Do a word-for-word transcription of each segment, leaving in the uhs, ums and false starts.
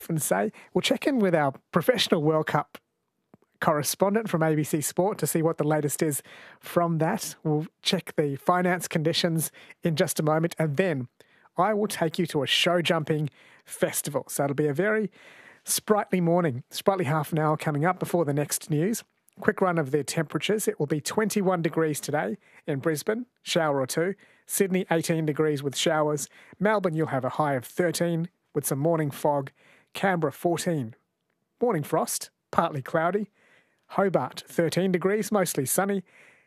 often say. We'll check in with our professional World Cup correspondent from A B C Sport to see what the latest is from that. We'll check the finance conditions in just a moment, and then I will take you to a show jumping festival. So it'll be a very sprightly morning, sprightly half an hour coming up before the next news. Quick run of the temperatures. It will be twenty-one degrees today in Brisbane, shower or two. Sydney, eighteen degrees with showers. Melbourne, you'll have a high of thirteen with some morning fog. Canberra, fourteen. Morning frost, partly cloudy. Hobart, thirteen degrees, mostly sunny.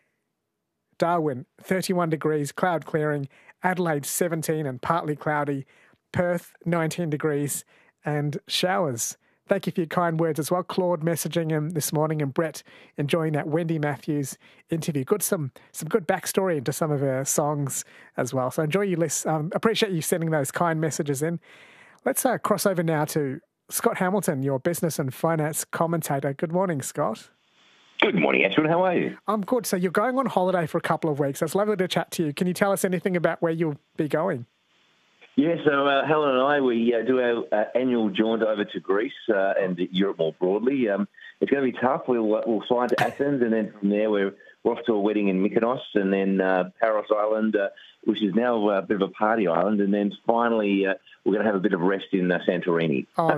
Darwin, thirty-one degrees, cloud clearing. Adelaide, seventeen and partly cloudy. Perth, nineteen degrees and showers. Thank you for your kind words as well. Claude messaging him this morning, and Brett enjoying that Wendy Matthews interview. Good, some some good backstory into some of her songs as well. So enjoy your list. Um, appreciate you sending those kind messages in. Let's uh, cross over now to Scott Hamilton, your business and finance commentator. Good morning, Scott. Good morning, Ashwin. How are you? I'm good. So you're going on holiday for a couple of weeks. It's lovely to chat to you. Can you tell us anything about where you'll be going? Yeah, so uh, Helen and I, we uh, do our uh, annual jaunt over to Greece uh, and Europe more broadly. Um, it's going to be tough. We'll, uh, we'll fly to Athens, and then from there we're, we're off to a wedding in Mykonos, and then uh, Paros Island, uh, which is now a bit of a party island, and then finally uh, we're going to have a bit of rest in uh, Santorini. Oh,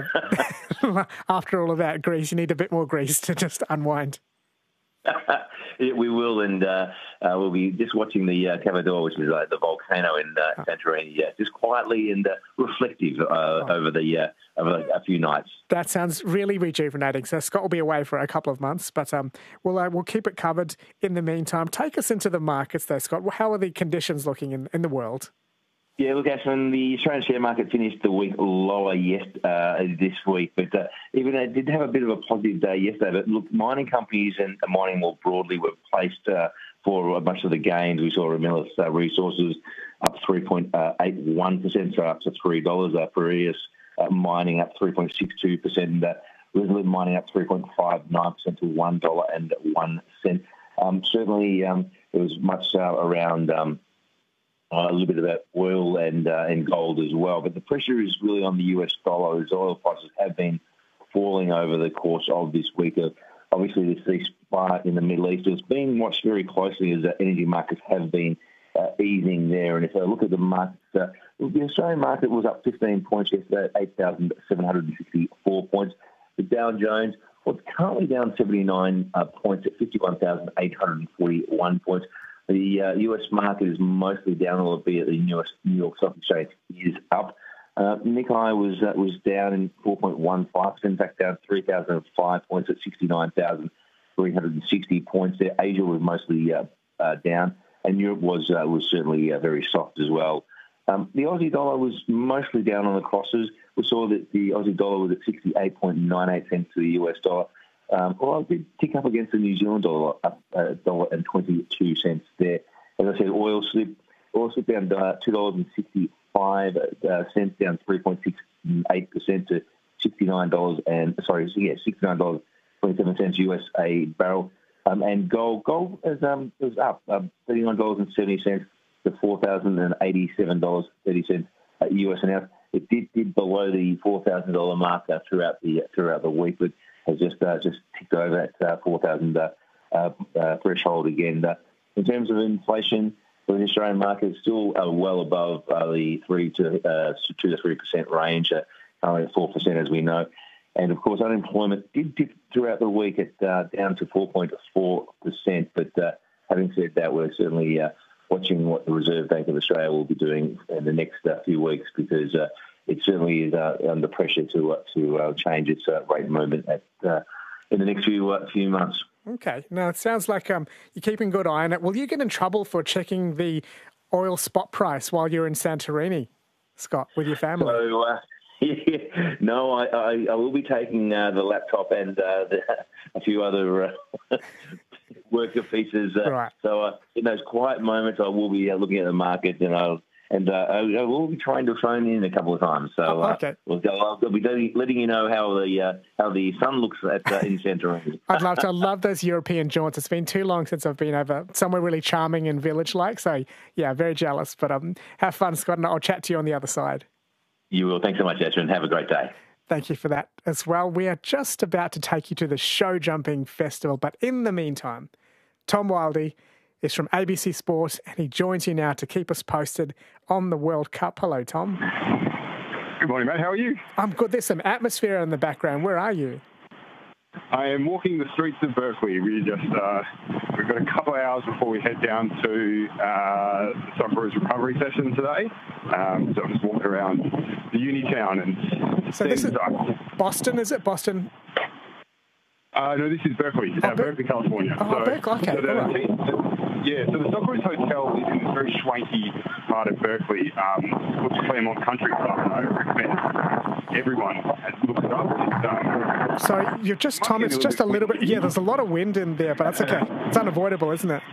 after all of that, Greece, you need a bit more Greece to just unwind. Yeah, we will, and uh, uh, we'll be just watching the uh, Cavador, which is uh, the volcano in uh, Santorini, yeah, just quietly and uh, reflective uh, oh. over the uh, over a few nights. That sounds really rejuvenating. So Scott will be away for a couple of months, but um, we'll uh, we'll keep it covered in the meantime. Take us into the markets, though, Scott. How are the conditions looking in, in the world? Yeah, look, Ashwin, the Australian share market finished the week lower yes, uh, this week, but uh, even it did have a bit of a positive day yesterday. But look, mining companies and mining more broadly were placed uh, for much of the gains. We saw Ramelius uh, Resources up three point eight one percent, so up to three dollars. Uh, Piraeus uh, Mining up three point six two percent, uh, Resolute Mining up three point five nine percent to one dollar and one cent. Um, certainly, um, there was much uh, around... Um, Uh, a little bit about oil and uh, and gold as well. But the pressure is really on the U S dollar, as oil prices have been falling over the course of this week. Uh, obviously, the ceasefire in the Middle East is being watched very closely as uh, energy markets have been uh, easing there. And if I look at the markets, uh, the Australian market was up fifteen points yesterday at eight thousand seven hundred sixty-four points. The Dow Jones was currently down seventy-nine uh, points at fifty-one thousand eight hundred forty-one points. The uh, U S market is mostly down, albeit the New York Stock Exchange is up. Uh, Nikkei was uh, was down in four point one five percent, in fact down three thousand five points at sixty-nine thousand three hundred sixty points there. Asia was mostly uh, uh, down, and Europe was uh, was certainly uh, very soft as well. Um, the Aussie dollar was mostly down on the crosses. We saw that the Aussie dollar was at sixty-eight point nine eight cents to the U S dollar. Um, well, it did tick up against the New Zealand dollar, up a dollar and twenty-two cents there. As I said, oil slipped, oil slipped down uh, two dollars and sixty-five uh, cents, down three point six eight percent to sixty-nine dollars and sorry, yeah, sixty-nine dollars twenty-seven cents U S a barrel. Um, and gold, gold is um was up um, thirty-nine dollars and seventy cents to four thousand and eighty-seven dollars thirty cents uh, U S an ounce. It did did below the four thousand dollar mark uh, throughout the uh, throughout the week, but has just uh, just ticked over that uh, four thousand uh, uh, uh, threshold again. Uh, in terms of inflation, the Australian market is still uh, well above uh, the three to uh, two to three percent range, uh, currently at four percent as we know. And of course, unemployment did dip throughout the week at uh, down to four point four percent. But uh, having said that, we're certainly uh, watching what the Reserve Bank of Australia will be doing in the next uh, few weeks, because uh, it certainly is uh, under pressure to uh, to uh, change its uh, rate movement at, uh, in the next few uh, few months. Okay. Now, it sounds like um, you're keeping good eye on it. Will you get in trouble for checking the oil spot price while you're in Santorini, Scott, with your family? So, uh, yeah, no, I, I, I will be taking uh, the laptop and uh, the, a few other uh, worker pieces. Uh, right. So uh, in those quiet moments, I will be uh, looking at the market, and I'll And uh, I will be trying to phone in a couple of times, so oh, okay. uh, we'll go, I'll be letting you know how the uh, how the sun looks at uh, in Santorini. I'd love to. I love those European jaunts. It's been too long since I've been over somewhere really charming and village-like. So yeah, very jealous. But um, have fun, Scott, and I'll chat to you on the other side. You will. Thanks so much, Ashwin. Have a great day. Thank you for that as well. We are just about to take you to the Show Jumping Festival, but in the meantime, Tom Wildey is from A B C Sport, and he joins you now to keep us posted on the World Cup. Hello, Tom. Good morning, mate. How are you? I'm good. There's some atmosphere in the background. Where are you? I am walking the streets of Berkeley. We just uh, we've got a couple of hours before we head down to uh, the Socceroos recovery session today. Um, so I'm just walking around the uni town and so this is up. Boston, is it Boston? Uh, no, this is Berkeley, oh, uh, Ber- Berkeley, California. Oh, so, Berkeley. Okay. So the, All right. yeah, so the Socceroos Hotel is in this very swanky part of Berkeley. Um, it's called the Claremont Country Club, and I recommend everyone looks it up. It's, um, so you're just, Tom, it's just a little bit, yeah, there's a lot of wind in there, but that's okay. It's unavoidable, isn't it?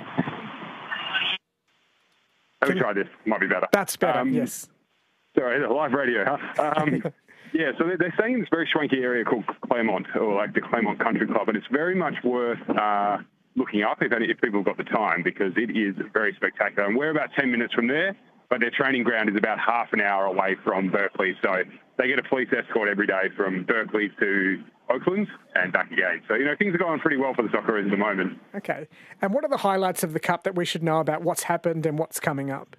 Let me try this. Might be better. That's better, um, yes. Sorry, live radio, huh? Um, yeah, so they're, they're staying in this very swanky area called Claremont, or like the Claremont Country Club, and it's very much worth uh, looking up if, any, if people have got the time, because it is very spectacular. And we're about ten minutes from there, but their training ground is about half an hour away from Berkeley. So they get a police escort every day from Berkeley to Oakland and back again. So, you know, things are going pretty well for the Socceroos at the moment. Okay. And what are the highlights of the Cup that we should know about what's happened and what's coming up?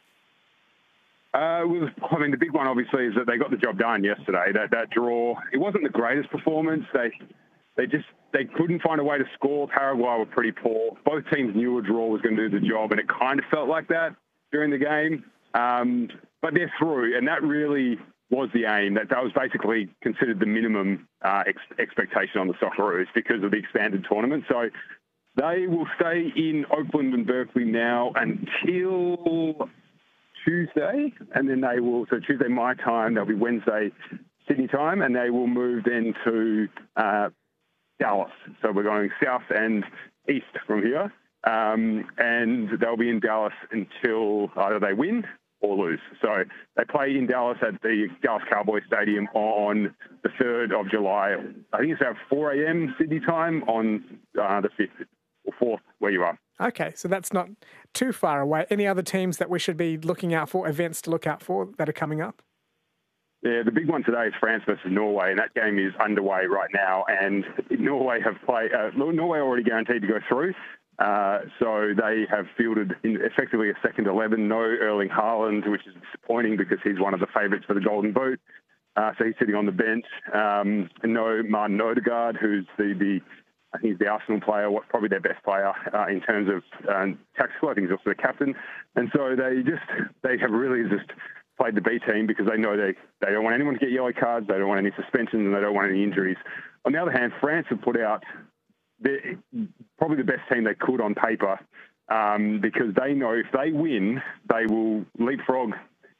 Uh, well, I mean, the big one, obviously, is that they got the job done yesterday. That that draw, it wasn't the greatest performance. They they just they couldn't find a way to score. Paraguay were pretty poor. Both teams knew a draw was going to do the job, and it kind of felt like that during the game. Um, but they're through, and that really was the aim. That that was basically considered the minimum uh, ex- expectation on the Socceroos because of the expanded tournament. So they will stay in Oakland and Berkeley now until Tuesday, and then they will, so Tuesday my time, that'll be Wednesday Sydney time, and they will move then to uh, Dallas. So we're going south and east from here, um, and they'll be in Dallas until either they win or lose. So they play in Dallas at the Dallas Cowboys Stadium on the third of July. I think it's about four a.m. Sydney time on uh, the fifth or fourth, where you are. Okay, so that's not too far away. Any other teams that we should be looking out for, events to look out for that are coming up? Yeah, the big one today is France versus Norway, and that game is underway right now. And Norway have played. Uh, Norway already guaranteed to go through, uh, so they have fielded in effectively a second eleven. No Erling Haaland, which is disappointing because he's one of the favourites for the Golden Boot. Uh, so he's sitting on the bench. Um, no Martin Odegaard, who's the the I think he's the Arsenal player, what probably their best player uh, in terms of um, tactical. I think he's also the captain. And so they just, they have really just played the B team because they know they, they don't want anyone to get yellow cards, they don't want any suspensions, and they don't want any injuries. On the other hand, France have put out the, probably the best team they could on paper um, because they know if they win, they will leapfrog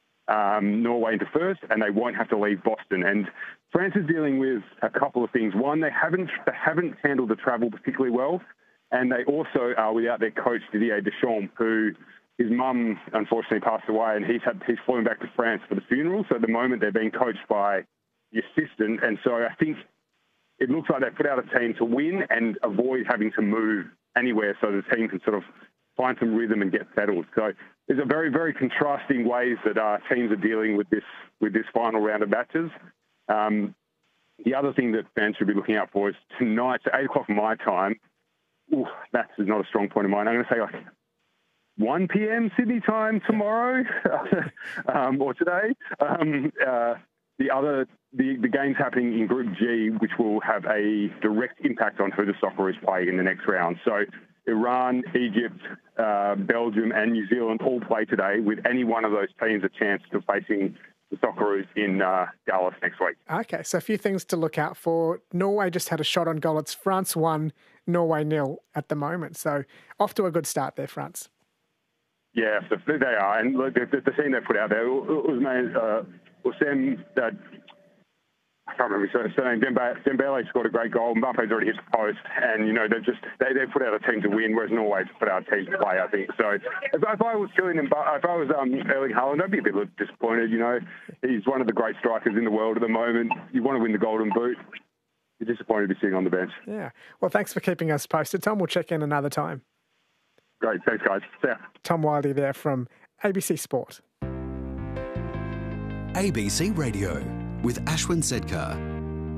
um, Norway into first, and they won't have to leave Boston. And France is dealing with a couple of things. One, they haven't they haven't handled the travel particularly well, and they also are without their coach Didier Deschamps, who his mum unfortunately passed away, and he's had he's flown back to France for the funeral. So at the moment they're being coached by the assistant, and so I think it looks like they put out a team to win and avoid having to move anywhere, so the team can sort of find some rhythm and get settled. So there's a very very contrasting ways that uh, teams are dealing with this with this final round of matches. Um, the other thing that fans should be looking out for is tonight, so eight o'clock my time. Ooh, that is not a strong point of mine. I'm going to say like one p.m. Sydney time tomorrow um, or today. Um, uh, the other, the, the game's happening in Group G, which will have a direct impact on who the Socceroos play in the next round. So Iran, Egypt, uh, Belgium, and New Zealand all play today, with any one of those teams a chance to facing the Socceroos in uh, Dallas next week. Okay, so a few things to look out for. Norway just had a shot on goal. It's France one, Norway nil at the moment. So off to a good start there, France. Yeah, so they are. And look, the, the team they put out there was named uh, Oussem, that I can't remember his surname. Dembele, Dembele scored a great goal. Mbappe's already hit the post, and you know they've just they they put out a team to win, whereas Norway's put out a team to play. I think so. If, if I was Kylian, if I was um, Erling Haaland, I'd be a bit disappointed. You know, he's one of the great strikers in the world at the moment. You want to win the Golden Boot. You're disappointed to be sitting on the bench. Yeah. Well, thanks for keeping us posted, Tom. We'll check in another time. Great. Thanks, guys. See ya. Tom Wildey there from A B C Sport. A B C Radio. With Ashwin Sedkar,